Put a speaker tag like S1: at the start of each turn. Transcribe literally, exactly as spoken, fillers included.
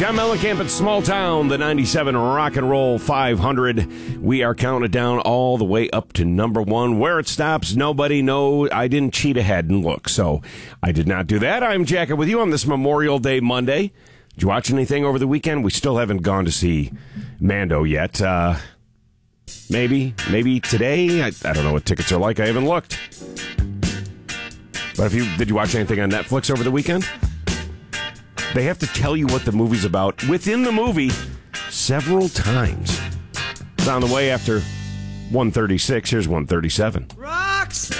S1: John Mellencamp at Small Town, the ninety-seven Rock and Roll five hundred. We are counting down all the way up to number one. Where it stops, nobody knows. I didn't cheat ahead and look, so I did not do that. I'm Jacket with you on this Memorial Day Monday. Did you watch anything over the weekend? We still haven't gone to see Mando yet. Uh, maybe, maybe today. I, I don't know what tickets are like. I haven't looked. But if you did you watch anything on Netflix over the weekend? They have to tell you what the movie's about within the movie several times. It's on the way after one thirty-six. Here's one thirty-seven.
S2: Rocks!